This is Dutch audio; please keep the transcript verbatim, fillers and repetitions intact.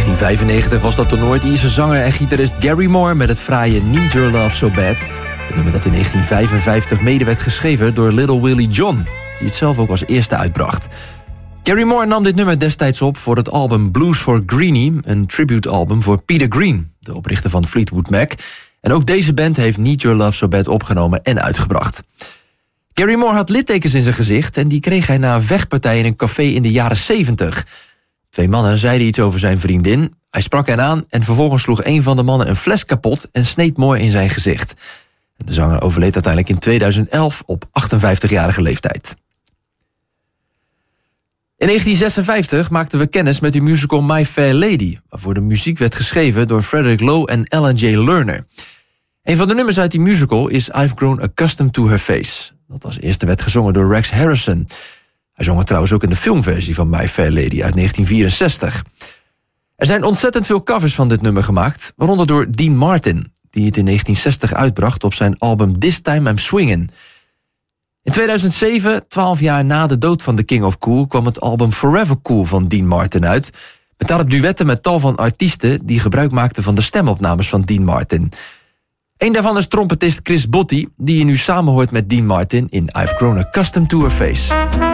negentien vijfennegentig was dat toernooi het Ierse zanger en gitarist Gary Moore met het fraaie Need Your Love So Bad. Het nummer dat in negentien vijfenvijftig mede werd geschreven door Little Willie John, die het zelf ook als eerste uitbracht. Gary Moore nam dit nummer destijds op voor het album Blues for Greenie, een tributealbum voor Peter Green, de oprichter van Fleetwood Mac. En ook deze band heeft Need Your Love So Bad opgenomen en uitgebracht. Gary Moore had littekens in zijn gezicht en die kreeg hij na een vechtpartij in een café in de jaren zeventig. Twee mannen zeiden iets over zijn vriendin. Hij sprak hen aan en vervolgens sloeg een van de mannen een fles kapot en sneed Moore in zijn gezicht. De zanger overleed uiteindelijk in tweeduizend elf op achtenzestigjarige leeftijd. In negentien zesenvijftig maakten we kennis met de musical My Fair Lady, waarvoor de muziek werd geschreven door Frederick Lowe en Ellen J. Lerner. Een van de nummers uit die musical is I've Grown Accustomed to Her Face, dat als eerste werd gezongen door Rex Harrison. Hij zong het trouwens ook in de filmversie van My Fair Lady uit negentien vierenzestig. Er zijn ontzettend veel covers van dit nummer gemaakt, waaronder door Dean Martin, die het in negentien zestig uitbracht op zijn album This Time I'm Swingin'. In tweeduizend zeven, twaalf jaar na de dood van The King of Cool, kwam het album Forever Cool van Dean Martin uit, met daarop duetten met tal van artiesten die gebruik maakten van de stemopnames van Dean Martin. Een daarvan is trompetist Chris Botti, die je nu samenhoort met Dean Martin in I've Grown Accustomed to Her Face.